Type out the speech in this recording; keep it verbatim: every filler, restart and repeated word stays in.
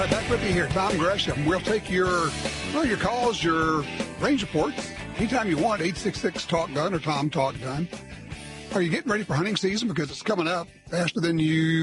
right, back with you here, Tom Gresham. We'll take your well, your calls, your range reports, anytime you want, eight six six, talk gun or Tom Talk Gun. Are you getting ready for hunting season? Because it's coming up faster than you